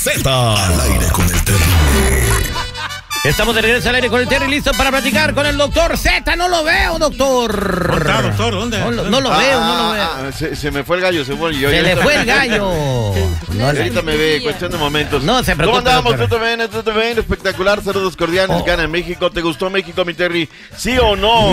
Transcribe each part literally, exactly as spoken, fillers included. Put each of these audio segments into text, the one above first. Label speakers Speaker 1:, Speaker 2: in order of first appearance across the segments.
Speaker 1: Z. Al aire con el Terry.
Speaker 2: Estamos de regreso al aire con el Terry, listo para platicar con el doctor Z. No lo veo, doctor.
Speaker 3: ¿Dónde está, doctor? ¿Dónde?
Speaker 2: No, no lo
Speaker 4: ah,
Speaker 2: veo, no lo veo.
Speaker 4: Ah, se, se me fue el gallo, se fue yo.
Speaker 2: Se le fue el gallo.
Speaker 4: No, ahorita me ve, cuestión de momentos.
Speaker 2: No se preocupe.
Speaker 4: ¿Cómo andamos?
Speaker 2: doctor.
Speaker 4: ¿Tú te ven? ¿Tú te ven? Espectacular, saludos cordiales.
Speaker 2: Oh.
Speaker 4: Gana México. ¿Te gustó México, mi Terry? ¿Sí o no?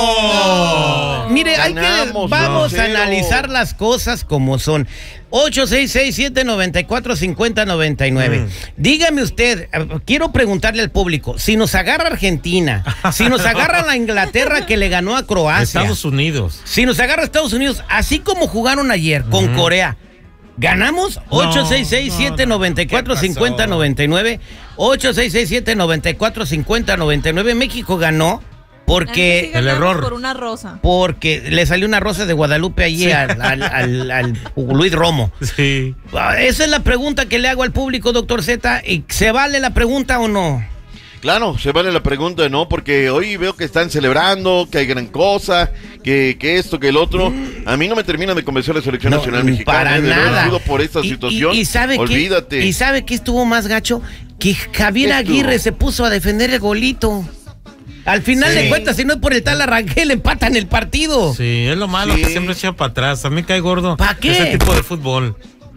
Speaker 2: No. Mire, hay que,
Speaker 4: Ganamos,
Speaker 2: vamos
Speaker 4: no,
Speaker 2: a
Speaker 4: cero.
Speaker 2: analizar las cosas como son. ocho seis seis, siete nueve cuatro, cinco cero nueve nueve. Mm. Dígame usted, quiero preguntarle al público, si nos agarra Argentina, si nos agarra la Inglaterra que le ganó a Croacia,
Speaker 3: Estados Unidos,
Speaker 2: si nos agarra Estados Unidos, así como jugaron ayer con uh-huh. Corea, ¿ganamos? No, ocho seis seis, siete nueve cuatro, cinco cero nueve nueve, ocho seis seis, siete nueve cuatro, cinco cero nueve nueve. México ganó. Porque
Speaker 5: sí
Speaker 3: el error
Speaker 5: por una rosa.
Speaker 2: Porque le salió una rosa de Guadalupe allí sí. al, al, al, al Luis Romo.
Speaker 3: Sí.
Speaker 2: Esa es la pregunta que le hago al público, doctor Z. ¿Y se vale la pregunta o no?
Speaker 4: Claro, se vale la pregunta, ¿no? Porque hoy veo que están celebrando, que hay gran cosa, que, que esto, que el otro. A mí no me termina de convencer la selección
Speaker 2: no,
Speaker 4: nacional mexicana.
Speaker 2: Para
Speaker 4: ¿eh?
Speaker 2: nada.
Speaker 4: Digo, por esta
Speaker 2: y,
Speaker 4: situación,
Speaker 2: y, y sabe
Speaker 4: olvídate.
Speaker 2: Qué, ¿Y sabe qué estuvo más gacho? Que Javier Aguirre se puso a defender el golito. Al final sí. de cuentas, si no es por el tal Arrangel, empatan el partido.
Speaker 3: Sí, es lo malo, sí. que siempre echa para atrás. A mí cae gordo.
Speaker 2: ¿Para qué?
Speaker 3: Ese tipo de fútbol.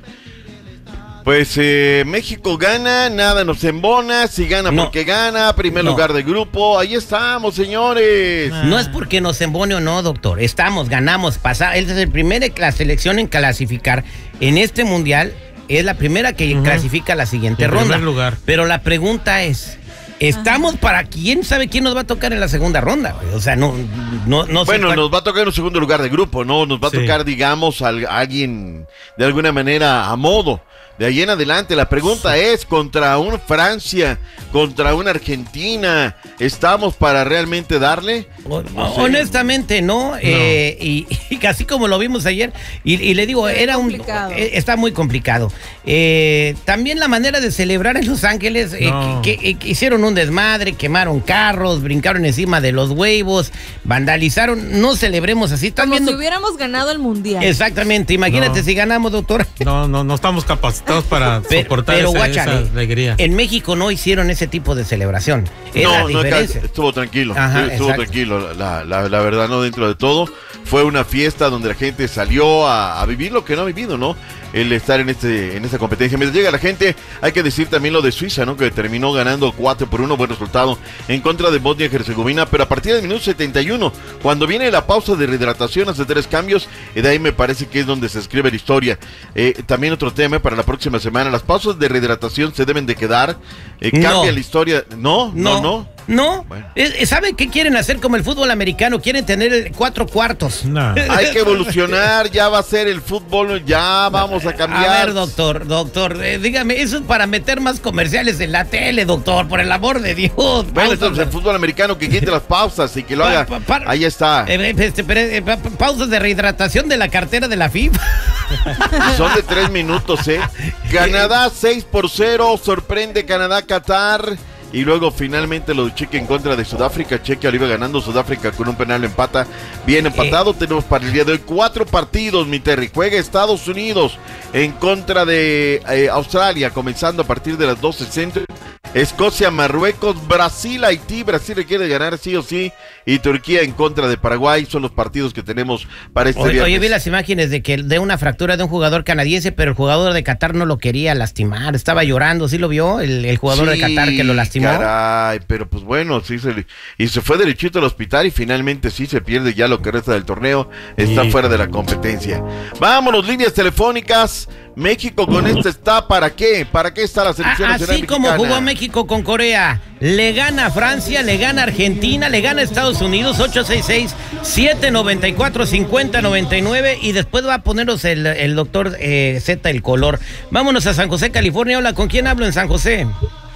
Speaker 4: Pues eh, México gana, nada nos embona, si gana no. porque gana, primer no. lugar de grupo, ahí estamos, señores.
Speaker 2: Ah. No es porque nos embone o no, doctor, estamos, ganamos, pasamos, es el primer, la selección en clasificar en este mundial, es la primera que uh-huh. clasifica a la siguiente
Speaker 3: en
Speaker 2: ronda.
Speaker 3: Primer lugar.
Speaker 2: Pero la pregunta es... Estamos para quién sabe quién nos va a tocar en la segunda ronda, o sea, no, no, no sé.
Speaker 4: Bueno,
Speaker 2: cuál...
Speaker 4: nos va a tocar en un segundo lugar de grupo, ¿no? Nos va a sí. tocar, digamos, a alguien de alguna manera a modo. De ahí en adelante, la pregunta sí. es, contra un Francia, contra una Argentina, ¿estamos para realmente darle?
Speaker 2: No sé. Honestamente, no, no. Eh, y, y así como lo vimos ayer, y, y le digo,
Speaker 5: Muy
Speaker 2: era
Speaker 5: complicado.
Speaker 2: un... Eh, está muy complicado. Eh, también la manera de celebrar en Los Ángeles, no. eh, que, que, que hicieron un desmadre, quemaron carros, brincaron encima de los huevos, vandalizaron, no celebremos así.
Speaker 5: Como
Speaker 2: viendo...
Speaker 5: si hubiéramos ganado el mundial.
Speaker 2: Exactamente, imagínate no. si ganamos, doctora.
Speaker 3: No, no, no estamos capacitados para
Speaker 2: pero,
Speaker 3: soportar
Speaker 2: pero,
Speaker 3: esa,
Speaker 2: guáchale,
Speaker 3: esa alegría.
Speaker 2: En México no hicieron ese tipo de celebración. Es
Speaker 4: no,
Speaker 2: la
Speaker 4: no,
Speaker 2: diferencia.
Speaker 4: estuvo tranquilo,
Speaker 2: Ajá,
Speaker 4: estuvo
Speaker 2: exacto.
Speaker 4: tranquilo, la, la, la verdad, no, dentro de todo. Fue una fiesta donde la gente salió a, a vivir lo que no ha vivido, ¿no? El estar en este en esta competencia. Mientras llega la gente, hay que decir también lo de Suiza, ¿no? Que terminó ganando cuatro por uno, buen resultado, en contra de Bosnia y Herzegovina, pero a partir del minuto setenta y uno, cuando viene la pausa de rehidratación, hace tres cambios, y de ahí me parece que es donde se escribe la historia. Eh, también otro tema para la próxima semana, las pausas de rehidratación se deben de quedar, eh, cambia
Speaker 2: no.
Speaker 4: la historia, ¿no? No, no.
Speaker 2: no. No,
Speaker 4: bueno.
Speaker 2: ¿saben qué quieren hacer como el fútbol americano? Quieren tener cuatro cuartos.
Speaker 3: No.
Speaker 4: Hay que evolucionar, ya va a ser el fútbol, ya vamos a cambiar.
Speaker 2: A ver, doctor, doctor, eh, dígame, eso es para meter más comerciales en la tele, doctor, por el amor de Dios.
Speaker 4: Bueno, entonces el fútbol americano que quite las pausas y que lo
Speaker 2: pa,
Speaker 4: haga,
Speaker 2: pa, pa,
Speaker 4: ahí está.
Speaker 2: Eh, este, eh, pa, pausas de rehidratación de la cartera de la FIFA.
Speaker 4: Son de tres minutos, ¿eh? Canadá seis por cero, sorprende Canadá-Qatar. Y luego finalmente lo de Chequia en contra de Sudáfrica. Chequia lo iba ganando, Sudáfrica con un penal lo empata. Bien empatado, eh. tenemos para el día de hoy cuatro partidos, mi Terry. Juega Estados Unidos en contra de eh, Australia, comenzando a partir de las doce centro. Escocia, Marruecos, Brasil, Haití. Brasil le quiere ganar sí o sí. Y Turquía en contra de Paraguay. Son los partidos que tenemos para este día.
Speaker 2: Oye, vi las imágenes de que de una fractura de un jugador canadiense, pero el jugador de Qatar no lo quería lastimar. Estaba llorando, ¿sí lo vio? El, el jugador
Speaker 4: sí,
Speaker 2: de Qatar que lo lastimó.
Speaker 4: Caray, pero pues bueno, sí se y se fue derechito al hospital y finalmente sí se pierde ya lo que resta del torneo. Está sí. fuera de la competencia. Vámonos, líneas telefónicas. México con este está, ¿para qué? ¿Para qué está la selección nacional mexicana?
Speaker 2: Así como jugó México con Corea, le gana a Francia, le gana a Argentina, le gana a Estados Unidos, ocho seis seis, siete nueve cuatro, cinco cero nueve nueve, y después va a ponernos el, el doctor eh, Z el color. Vámonos a San José, California. Hola, ¿con quién hablo en San José?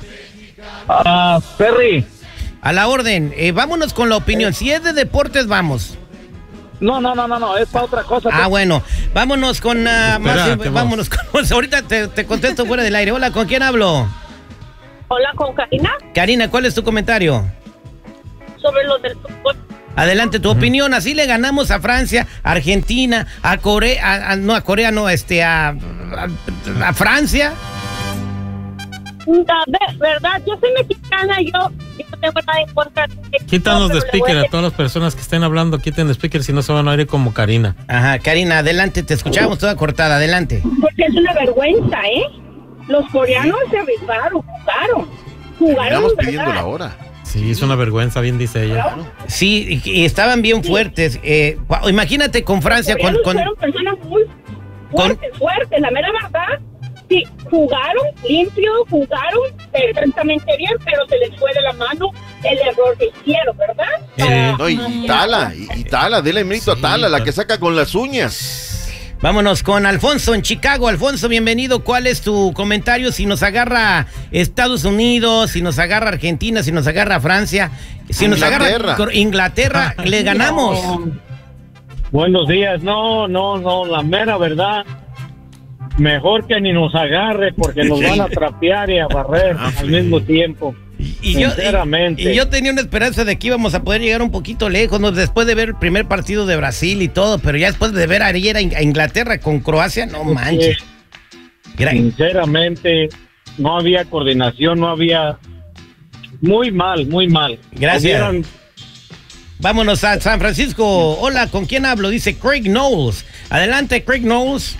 Speaker 6: Ah, uh, Perry.
Speaker 2: A la orden, eh, vámonos con la opinión. Si es de deportes, vamos.
Speaker 6: No, no, no, no, no, es para otra cosa.
Speaker 2: Ah, bueno, vámonos con... Uh,
Speaker 3: Espera,
Speaker 2: más, vámonos con... Ahorita te, te contesto fuera del aire. Hola, ¿con quién hablo?
Speaker 7: Hola, ¿con Karina?
Speaker 2: Karina, ¿cuál es tu comentario?
Speaker 7: Sobre lo del fútbol.
Speaker 2: Adelante, tu uh-huh. opinión. Así le ganamos a Francia, a Argentina, a Corea... A, a, no, a Corea no, este, a, a, a Francia.
Speaker 7: La ve- verdad, yo soy mexicana, yo, yo no tengo nada en contra de México,
Speaker 3: Quítanos de
Speaker 7: pero le voy
Speaker 3: speaker
Speaker 7: a
Speaker 3: a todas las personas que estén hablando, quiten de speaker si no se van a oír como Karina.
Speaker 2: Ajá, Karina, adelante, te escuchamos toda cortada, adelante.
Speaker 7: Porque es una vergüenza, ¿eh? Los coreanos se rifaron, jugaron. Jugaron,
Speaker 4: Estamos
Speaker 7: ¿verdad?
Speaker 4: pidiendo la hora.
Speaker 3: Sí, es una vergüenza, bien dice ella.
Speaker 2: Sí, y, y estaban bien fuertes. Eh, gua- imagínate con Francia,
Speaker 7: Los
Speaker 2: con,
Speaker 7: coreanos
Speaker 2: con,
Speaker 7: fueron personas muy fuertes, fuertes, la mera verdad. Sí, jugaron limpio, jugaron perfectamente bien, pero se les fue de la mano el error que hicieron, ¿verdad?
Speaker 2: Eh,
Speaker 4: No, y, y Tala, y, y Tala, dele mérito
Speaker 3: Sí,
Speaker 4: a Tala, la
Speaker 3: Tala.
Speaker 4: que saca con las uñas.
Speaker 2: Vámonos con Alfonso en Chicago. Alfonso, bienvenido. ¿Cuál es tu comentario? Si nos agarra Estados Unidos, si nos agarra Argentina, si nos agarra Francia, si nos agarra
Speaker 4: Inglaterra.
Speaker 2: Cor- Inglaterra, le ganamos.
Speaker 6: Buenos días. No, no, no, la mera verdad. Mejor que ni nos agarre porque nos van a trapear y a barrer
Speaker 4: Ah,
Speaker 6: al
Speaker 4: sí.
Speaker 6: mismo tiempo.
Speaker 2: Y, y yo,
Speaker 6: Sinceramente.
Speaker 2: y, y yo tenía una esperanza de que íbamos a poder llegar un poquito lejos, ¿no? Después de ver el primer partido de Brasil y todo, pero ya después de ver ayer a, In- a Inglaterra con Croacia, no manches. Era-
Speaker 6: Sinceramente, no había coordinación, no había... Muy mal, muy mal.
Speaker 2: Gracias.
Speaker 6: Hubieran-
Speaker 2: Vámonos a San Francisco. Hola, ¿con quién hablo? Dice Craig Knowles. Adelante, Craig Knowles.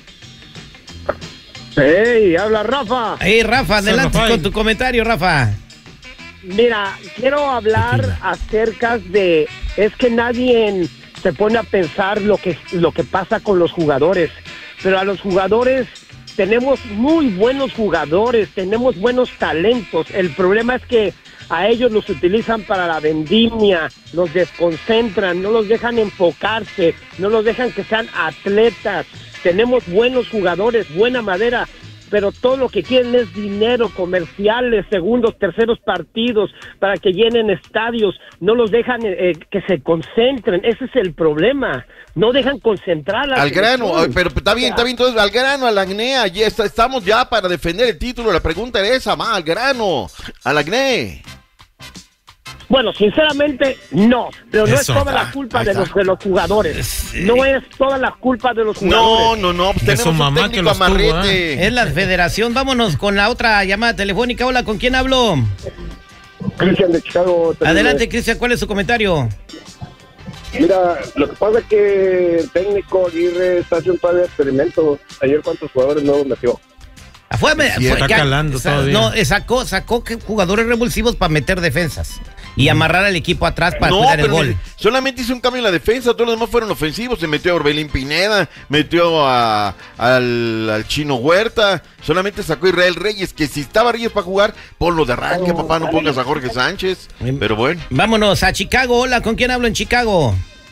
Speaker 8: Hey, habla Rafa.
Speaker 2: Hey, Rafa, adelante
Speaker 3: Rafael.
Speaker 2: con tu comentario, Rafa.
Speaker 8: Mira, quiero hablar acerca de, es que nadie se pone a pensar lo que lo que pasa con los jugadores, pero a los jugadores tenemos muy buenos jugadores, tenemos buenos talentos. El problema es que a ellos los utilizan para la vendimia, los desconcentran, no los dejan enfocarse, no los dejan que sean atletas. Tenemos buenos jugadores, buena madera, pero todo lo que quieren es dinero, comerciales, segundos, terceros partidos, para que llenen estadios, no los dejan eh, que se concentren, ese es el problema, no dejan concentrar a la
Speaker 4: Al grano,
Speaker 8: selección.
Speaker 4: ay, pero está bien, está bien, entonces al grano, a la acné, ya está- estamos ya para defender el título, la pregunta es esa, ma, al grano, a la acné.
Speaker 8: Bueno, sinceramente, no, pero no
Speaker 3: Eso.
Speaker 8: es toda la
Speaker 4: Ah,
Speaker 8: culpa
Speaker 4: ahí
Speaker 8: de
Speaker 4: está.
Speaker 8: los, de los jugadores, no es toda la culpa de los
Speaker 4: No,
Speaker 8: jugadores.
Speaker 4: no, no, pues
Speaker 3: De
Speaker 4: tenemos
Speaker 3: su
Speaker 4: un
Speaker 3: mamá que
Speaker 4: técnico
Speaker 3: los tuvo, ¿eh?
Speaker 4: amarrete.
Speaker 2: Es la federación. Vámonos con la otra llamada telefónica. Hola, ¿con quién hablo?
Speaker 8: Cristian de Chicago.
Speaker 2: Adelante, Cristian, ¿cuál es su comentario?
Speaker 8: Mira, lo que pasa es que el técnico Aguirre está haciendo todavía experimentos. Ayer, ¿cuántos jugadores nuevos metió?
Speaker 2: Fue, fue-
Speaker 3: Está
Speaker 2: ya-
Speaker 3: calando
Speaker 2: sa-
Speaker 3: todavía.
Speaker 2: No, eh, sacó, sacó que- jugadores revulsivos para meter defensas y amarrar al equipo atrás para
Speaker 4: No,
Speaker 2: cuidar el
Speaker 4: pero
Speaker 2: gol.
Speaker 4: mire, solamente hizo un cambio en la defensa, todos los demás fueron ofensivos, se metió a Orbelín Pineda, metió a, al, al Chino Huerta, solamente sacó a Israel Reyes, que si estaba Reyes para jugar, ponlo de arranque, papá, no pongas a Jorge Sánchez, pero bueno.
Speaker 2: Vámonos a Chicago. Hola, ¿con quién hablo en Chicago?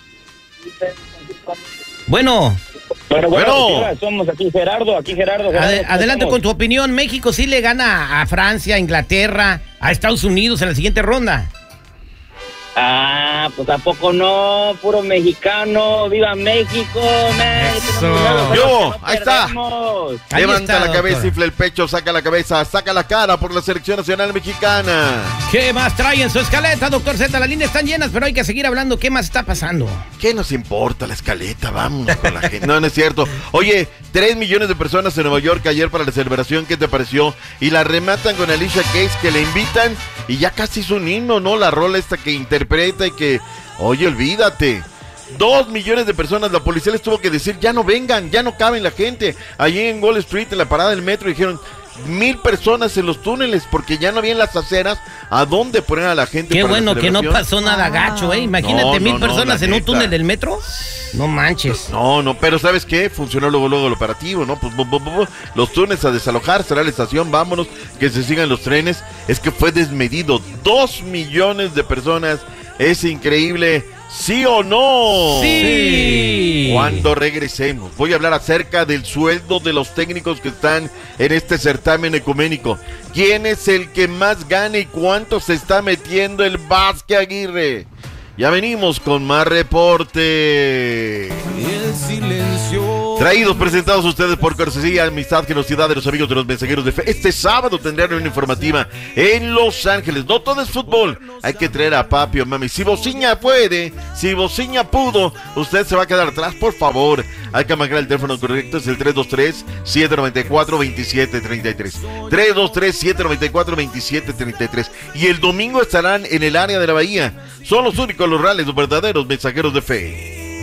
Speaker 2: Bueno,
Speaker 6: Bueno, bueno,
Speaker 4: Bueno.
Speaker 6: mira, somos aquí Gerardo, aquí Gerardo. Gerardo,
Speaker 2: ade-
Speaker 6: ¿cómo
Speaker 2: adelante
Speaker 6: estamos?
Speaker 2: con tu opinión. México sí le gana a Francia, a Inglaterra, a Estados Unidos en la siguiente ronda.
Speaker 9: Ah, pues ¿a poco no? Puro mexicano, viva México,
Speaker 3: Eso.
Speaker 4: Yo, ahí está.
Speaker 2: Ahí
Speaker 4: Levanta
Speaker 2: está,
Speaker 4: la cabeza,
Speaker 2: doctor.
Speaker 4: infla el pecho, saca la cabeza, saca la cara por la selección nacional mexicana.
Speaker 2: ¿Qué más trae en su escaleta, doctor Z? Las líneas están llenas, pero hay que seguir hablando. ¿Qué más está pasando?
Speaker 4: ¿Qué nos importa la escaleta? Vámonos con la gente. No, no es cierto. Oye, tres millones de personas en Nueva York ayer para la celebración. ¿Qué te pareció? Y la rematan con Alicia Keys, que le invitan y ya casi es un himno, ¿no? La rola esta que interpreta y que, oye, olvídate. Dos millones de personas, la policía les tuvo que decir, ya no vengan, ya no caben la gente. Allí en Wall Street, en la parada del metro, dijeron, mil personas en los túneles, porque ya no había en las aceras a dónde poner a la gente.
Speaker 2: Qué
Speaker 4: para la
Speaker 2: bueno que no
Speaker 4: celebración.
Speaker 2: pasó nada gacho, ¿eh? Imagínate
Speaker 4: No,
Speaker 2: mil
Speaker 4: no, no,
Speaker 2: personas
Speaker 4: la
Speaker 2: en un
Speaker 4: neta.
Speaker 2: túnel del metro. No manches.
Speaker 4: No, no, pero ¿sabes qué? Funcionó luego, luego el operativo, ¿no? Pues bu, bu, bu, bu, los túneles a desalojar, será la estación, vámonos, que se sigan los trenes. Es que fue desmedido, dos millones de personas, es increíble, ¿sí o no?
Speaker 2: Sí.
Speaker 4: Cuando regresemos, voy a hablar acerca del sueldo de los técnicos que están en este certamen ecuménico. ¿Quién es el que más gana y cuánto se está metiendo el Vázquez Aguirre? Ya venimos con más reporte.
Speaker 1: Y el silencio
Speaker 4: Traídos, presentados ustedes por cortesía, amistad, generosidad de los amigos de los mensajeros de fe. Este sábado tendrán una informativa en Los Ángeles. No todo es fútbol. Hay que traer a papi o mami. Si Bociña puede, si Bociña pudo, usted se va a quedar atrás, por favor. Hay que marcar el teléfono correcto, es el tres dos tres, siete nueve cuatro, dos siete tres tres. tres dos tres, siete nueve cuatro, dos siete tres tres. Y el domingo estarán en el área de la Bahía. Son los únicos, los reales, los verdaderos mensajeros de fe.